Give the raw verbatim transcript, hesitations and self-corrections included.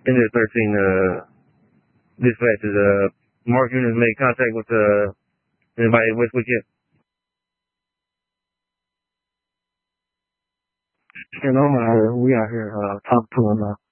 India thirteen, uh, dispatches, uh, Mark units made contact with, uh, anybody at Westwood yet? You know, uh, we are here, uh, talk to him, uh,